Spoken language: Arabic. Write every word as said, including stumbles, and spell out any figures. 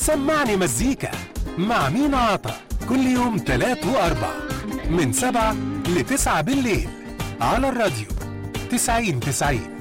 سمعني مزيكا مع مينا عطا كل يوم تلات وأربع من سبعة لتسعة بالليل على الراديو تسعين تسعين.